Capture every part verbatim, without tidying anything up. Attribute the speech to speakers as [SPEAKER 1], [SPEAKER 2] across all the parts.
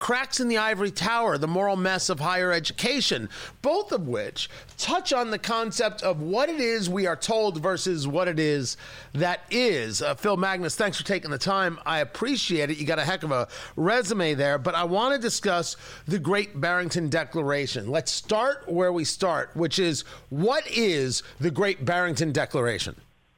[SPEAKER 1] Cracks in the Ivory Tower, the moral mess of higher education, both of which touch on the concept of what it is we are told versus what it is that is. Uh, Phil Magness, thanks for taking the time. I appreciate it. You got a heck of a resume there, but I want to discuss the Great Barrington Declaration. Let's start where we start, which is, what is the Great Barrington Declaration?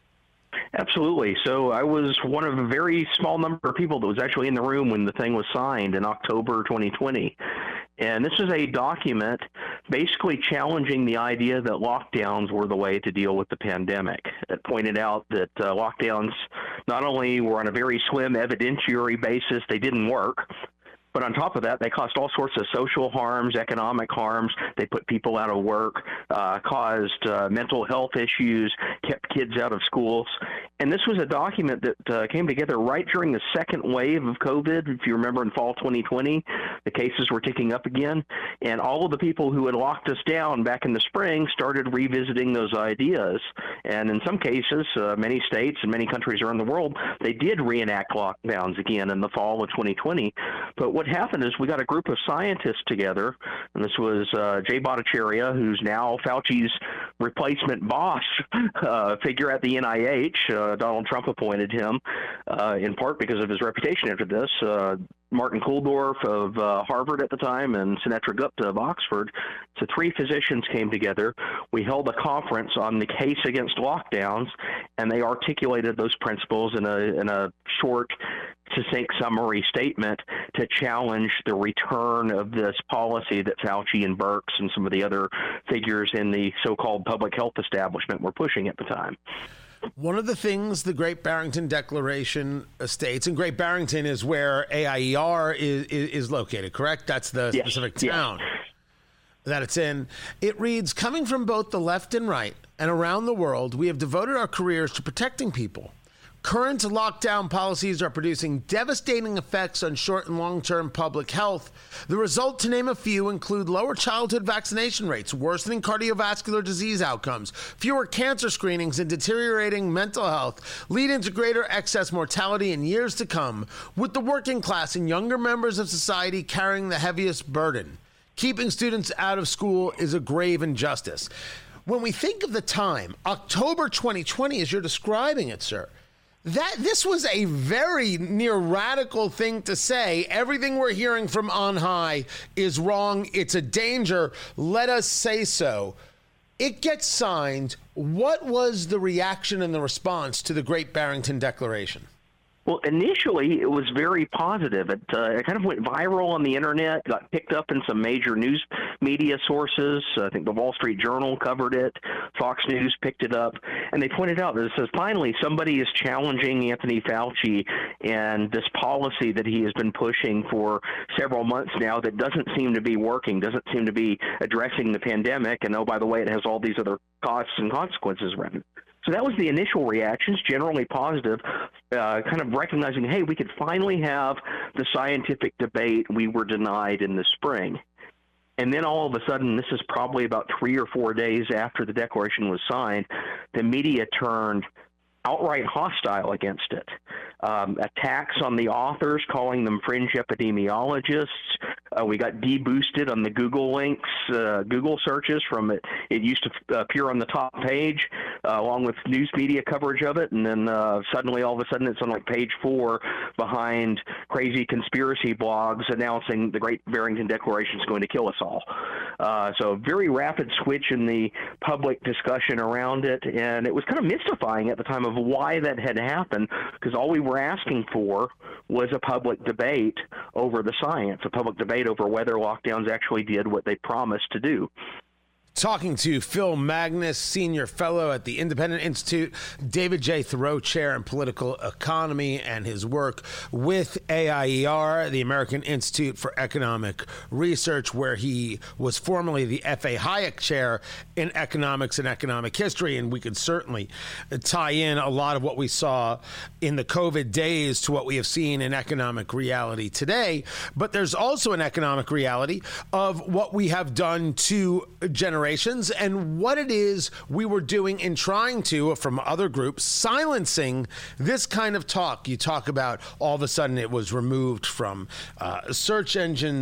[SPEAKER 2] Absolutely. So I was one of a very small number of people that was actually in the room when the thing was signed in October twenty twenty. And this is a document basically challenging the idea that lockdowns were the way to deal with the pandemic. It pointed out that uh, lockdowns not only were on a very slim evidentiary basis, they didn't work, but on top of that, they caused all sorts of social harms, economic harms. They put people out of work, uh, caused uh, mental health issues, kept kids out of schools. And this was a document that uh, came together right during the second wave of COVID. If you remember, in fall twenty twenty, the cases were ticking up again. And all of the people who had locked us down back in the spring started revisiting those ideas. And in some cases, uh, many states and many countries around the world, they did reenact lockdowns again in the fall of twenty twenty. But what happened is we got a group of scientists together, and this was uh, Jay Bhattacharya, who's now Fauci's replacement boss uh, figure at the N I H. Uh, Donald Trump appointed him uh, in part because of his reputation after this. Uh, Martin Kulldorff of uh, Harvard at the time and Sunetra Gupta of Oxford. So three physicians came together. We held a conference on the case against lockdowns, and they articulated those principles in a in a short, succinct summary statement to challenge the return of this policy that Fauci and Birx and some of the other figures in the so-called public health establishment were pushing at the time.
[SPEAKER 1] One of the things the Great Barrington Declaration states, and Great Barrington is where A I E R is, is, is located, correct? That's the
[SPEAKER 2] yes.
[SPEAKER 1] specific town yes. that it's in. It reads, coming from both the left and right and around the world, we have devoted our careers to protecting people. Current lockdown policies are producing devastating effects on short and long-term public health. The result, to name a few, include lower childhood vaccination rates, worsening cardiovascular disease outcomes, fewer cancer screenings, and deteriorating mental health, leading to greater excess mortality in years to come, with the working class and younger members of society carrying the heaviest burden. Keeping students out of school is a grave injustice. When we think of the time, October twenty twenty, as you're describing it, sir, That this was a very near radical thing to say. Everything we're hearing from on high is wrong. It's a danger. Let us say so. It gets signed. What was the reaction and the response to the Great Barrington Declaration?
[SPEAKER 2] Well, initially, it was very positive. It, uh, it kind of went viral on the internet, got picked up in some major news media sources. I think the Wall Street Journal covered it. Fox News picked it up. And they pointed out that it says, finally, somebody is challenging Anthony Fauci and this policy that he has been pushing for several months now that doesn't seem to be working, doesn't seem to be addressing the pandemic. And, oh, by the way, it has all these other costs and consequences around it. So that was the initial reactions, generally positive, uh, kind of recognizing, hey, we could finally have the scientific debate we were denied in the spring. And then all of a sudden, this is probably about three or four days after the declaration was signed, the media turned outright hostile against it. Um, attacks on the authors, calling them fringe epidemiologists. Uh, we got deboosted on the Google links, uh, Google searches from it. It used to appear on the top page uh, along with news media coverage of it. And then uh, suddenly, all of a sudden, it's on like page four behind crazy conspiracy blogs announcing the Great Barrington Declaration is going to kill us all. Uh, so very rapid switch in the public discussion around it. And it was kind of mystifying at the time of why that had happened, because all we were asking for was a public debate over the science, a public debate over whether lockdowns actually did what they promised to do.
[SPEAKER 1] Talking to Phil Magness, Senior Fellow at the Independent Institute, David J. Thoreau Chair in Political Economy, and his work with A I E R, the American Institute for Economic Research, where he was formerly the F A. Hayek Chair in Economics and Economic History. And we could certainly tie in a lot of what we saw in the COVID days to what we have seen in economic reality today. But there's also an economic reality of what we have done to generate generations and what it is we were doing in trying to, from other groups, silencing this kind of talk. You talk about all of a sudden it was removed from uh, search engines.